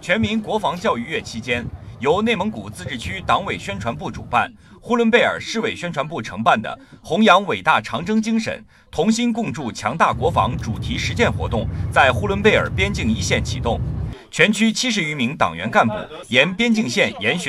全民国防教育月期间，由内蒙古自治区党委宣传部主办，呼伦贝尔市委宣传部承办的“弘扬伟大长征精神，同心共筑强大国防”主题实践活动在呼伦贝尔边境一线启动。全区70余名党员干部沿边境线研学。